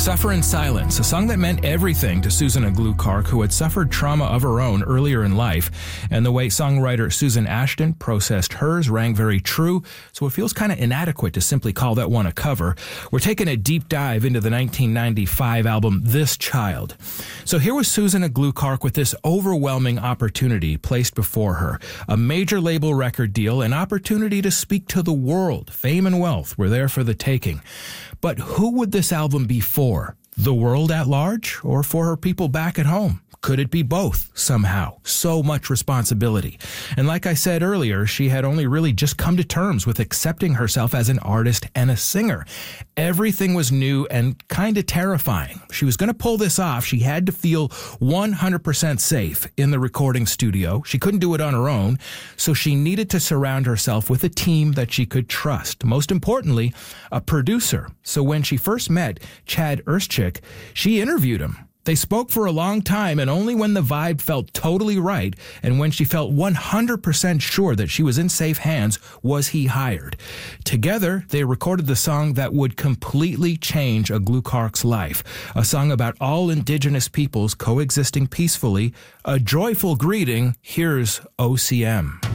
Suffer in Silence, a song that meant everything to Susan Aglu-Clark, who had suffered trauma of her own earlier in life, and the way songwriter Susan Ashton processed hers rang very true, so it feels kind of inadequate to simply call that one a cover. We're taking a deep dive into the 1995 album This Child. So here was Susan Aglu-Clark with this overwhelming opportunity placed before her, a major label record deal, an opportunity to speak to the world. Fame and wealth were there for the taking. But who would this album be for? The world at large, or for her people back at home? Could it be both somehow? So much responsibility. And like I said earlier, she had only really just come to terms with accepting herself as an artist and a singer. Everything was new and kind of terrifying. She was going to pull this off. She had to feel 100% safe in the recording studio. She couldn't do it on her own, so she needed to surround herself with a team that she could trust. Most importantly, a producer. So when she first met Chad Erschik, she interviewed him. They spoke for a long time, and only when the vibe felt totally right and when she felt 100% sure that she was in safe hands was he hired. Together, they recorded the song that would completely change Aglu-Clark's life, a song about all Indigenous peoples coexisting peacefully, a joyful greeting. Here's OCM.